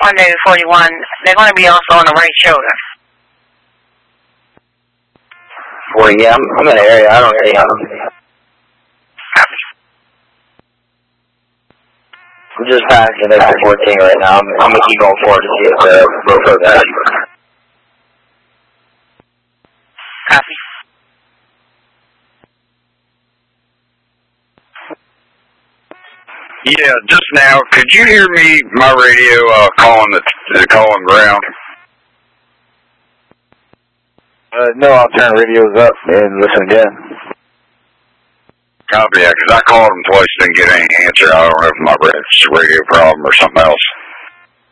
Rendezvous 41. They're going to be also on the right shoulder. 40, yeah, I'm in the area. I don't really know. I'm just passing exit 14 right now. I'm going to keep going forward to see if the road goes. Copy. Yeah, just now, could you hear me, my radio, calling the calling ground? No, I'll turn radios up and listen again. Copy, yeah, because I called them twice, didn't get any answer. I don't know if it's a radio problem or something else.